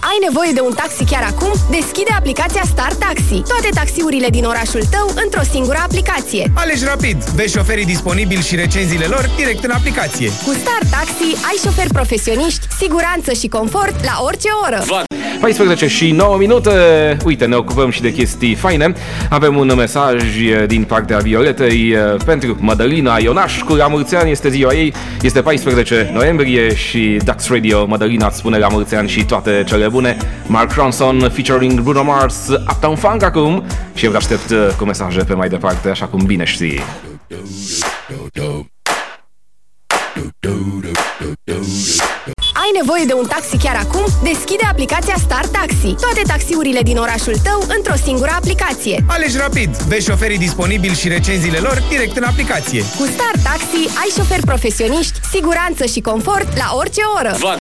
Ai nevoie de un taxi chiar acum? Deschide aplicația Star Taxi. Toate taxiurile din orașul tău într-o singură aplicație. Alegi rapid, vezi șoferii disponibili și recenziile lor direct în aplicație. Cu Star Taxi ai șoferi profesioniști, siguranță și confort la orice oră. 14 și 9 minute. Uite, ne ocupăm și de chestii faine. Avem un mesaj din partea Violetei pentru Mădălina Ionașcu. La mulți ani, este ziua ei, este 14 noiembrie și Dax Radio Mădălina îți spune la mulți ani și toate cele bune. Mark Ronson featuring Bruno Mars, Uptown Funk acum și eu vă aștept cu mesaje pe mai departe, așa cum bine știi. Ai nevoie de un taxi chiar acum? Deschide aplicația Star Taxi. Toate taxiurile din orașul tău într-o singură aplicație. Alegi rapid, vezi șoferii disponibili și recenziile lor direct în aplicație. Cu Star Taxi ai șoferi profesioniști, siguranță și confort la orice oră.